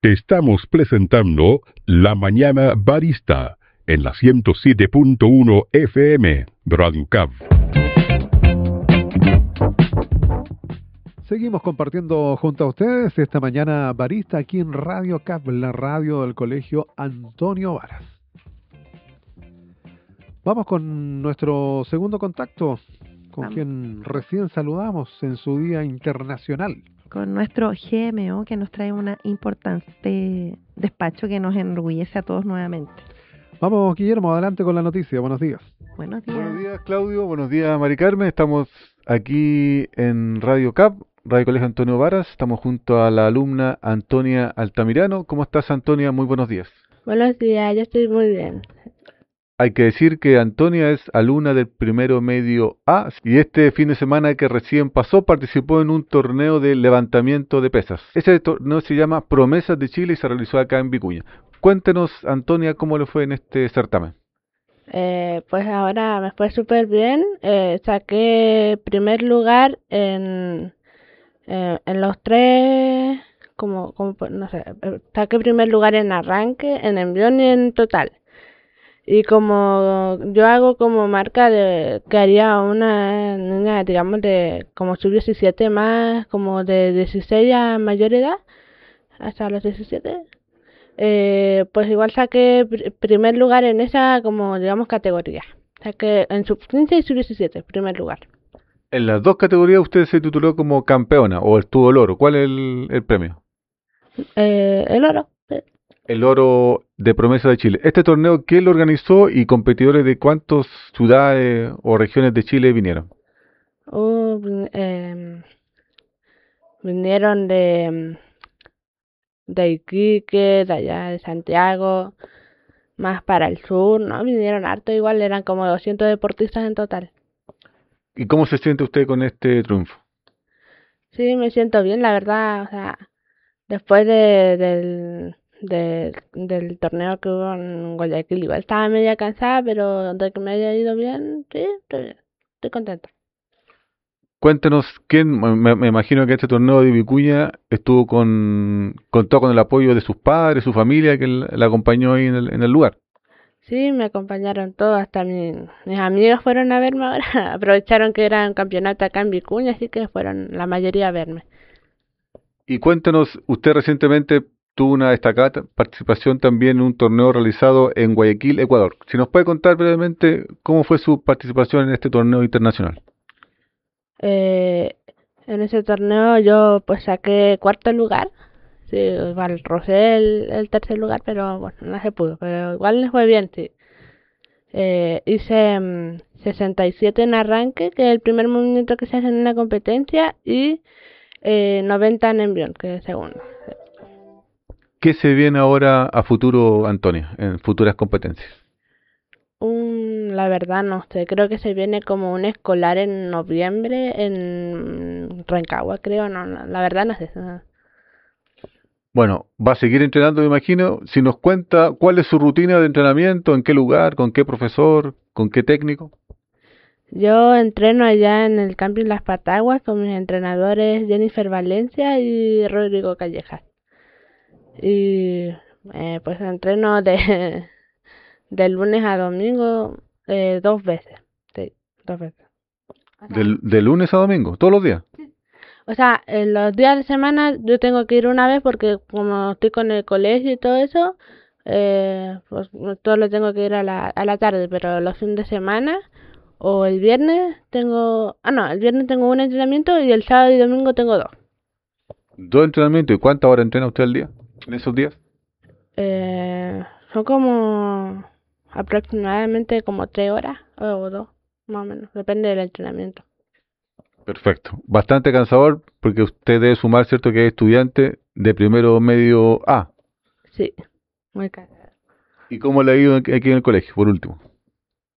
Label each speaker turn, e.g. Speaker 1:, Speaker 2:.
Speaker 1: Estamos presentando La Mañana Barista en la 107.1 FM Radio Cap.
Speaker 2: Seguimos compartiendo junto a ustedes esta mañana barista aquí en Radio Cap, la radio del Colegio Antonio Varas. Vamos con nuestro segundo contacto, con quien recién saludamos en su Día Internacional.
Speaker 3: Con nuestro GMO, que nos trae un importante despacho que nos enorgullece a todos nuevamente.
Speaker 2: Vamos, Guillermo, adelante con la noticia. Buenos días.
Speaker 3: Buenos días.
Speaker 4: Buenos días, Claudio. Buenos días, Mari Carmen. Estamos aquí en Radio Cap, Radio Colegio Antonio Varas. Estamos junto a la alumna Antonia Altamirano. ¿Cómo estás, Antonia? Muy buenos días.
Speaker 5: Buenos días, yo estoy muy bien.
Speaker 4: Hay que decir que Antonia es alumna del primero medio A y este fin de semana que recién pasó participó en un torneo de levantamiento de pesas. Ese torneo se llama Promesas de Chile y se realizó acá en Vicuña. Cuéntenos, Antonia, cómo le fue en este certamen.
Speaker 5: Pues ahora me fue súper bien. Saqué primer lugar en los tres, no sé, saqué primer lugar en arranque, en envión y en total. Y como yo hago como marca de que haría una niña, digamos, de como sub-17 más, como de 16 a mayor edad, hasta los 17, pues igual saqué primer lugar en esa, como digamos, categoría. Saqué en sub-15 y sub-17, primer lugar.
Speaker 4: En las dos categorías usted se tituló como campeona o estuvo el oro. ¿Cuál es el premio?
Speaker 5: El oro.
Speaker 4: El oro de Promesa de Chile. Este torneo, ¿quién lo organizó y competidores de cuántas ciudades o regiones de Chile vinieron?
Speaker 5: Vinieron de Iquique, de allá de Santiago, más para el sur, ¿no? Vinieron harto, igual eran como 200 deportistas en total.
Speaker 4: ¿Y cómo se siente usted con este triunfo?
Speaker 5: Sí, me siento bien, la verdad, o sea, después del torneo que hubo en Guayaquil, igual estaba media cansada, pero de que me haya ido bien, sí, estoy bien, estoy contenta.
Speaker 4: Cuéntenos, me imagino que este torneo de Vicuña contó con el apoyo de sus padres, su familia, que la acompañó ahí en el lugar.
Speaker 5: Sí, me acompañaron todos, hasta mis amigos fueron a verme ahora, aprovecharon que era un campeonato acá en Vicuña, así que fueron la mayoría a verme.
Speaker 4: Y cuéntenos, usted recientemente tuvo una destacada participación también en un torneo realizado en Guayaquil, Ecuador. Si nos puede contar brevemente cómo fue su participación en este torneo internacional.
Speaker 5: En ese torneo yo pues saqué cuarto lugar, sí, igual rocé el tercer lugar, pero bueno, no se pudo, pero igual les fue bien, sí. Hice 67 en arranque, que es el primer movimiento que se hace en una competencia, y 90 en envión, que es el segundo.
Speaker 4: ¿Qué se viene ahora a futuro, Antonia, en futuras competencias?
Speaker 5: La verdad no sé, creo que se viene como un escolar en noviembre en Rancagua, creo, no, la verdad no sé.
Speaker 4: Bueno, va a seguir entrenando, me imagino. Si nos cuenta cuál es su rutina de entrenamiento, en qué lugar, con qué profesor, con qué técnico.
Speaker 5: Yo entreno allá en el camping Las Pataguas con mis entrenadores Jennifer Valencia y Rodrigo Callejas. Y pues entreno de lunes a domingo 2 veces. Sí, 2 veces.
Speaker 4: De lunes a domingo, todos los días.
Speaker 5: Sí. O sea, en los días de semana yo tengo que ir una vez porque como estoy con el colegio y todo eso, pues todo lo tengo que ir a la tarde, pero los fines de semana o el viernes el viernes tengo un entrenamiento y el sábado y domingo tengo 2.
Speaker 4: ¿Dos entrenamientos? ¿Y cuántas horas entrena usted al día en esos días?
Speaker 5: Son como aproximadamente como 3 horas o 2, más o menos, depende del entrenamiento.
Speaker 4: Perfecto. Bastante cansador porque usted debe sumar, ¿cierto?, que es estudiante de primero medio A.
Speaker 5: Sí, muy cansado.
Speaker 4: ¿Y cómo le ha ido aquí en el colegio, por último?